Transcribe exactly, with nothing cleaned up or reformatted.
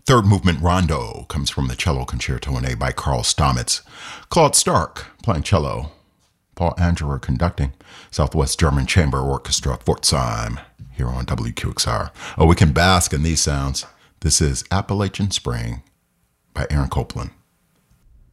Third movement rondo comes from the Cello Concerto in A by Carl Stamitz. Claude Stark playing cello. Paul Angerer conducting. Southwest German Chamber Orchestra, Pforzheim, here on W Q X R. Oh, we can bask in these sounds. This is Appalachian Spring by Aaron Copland.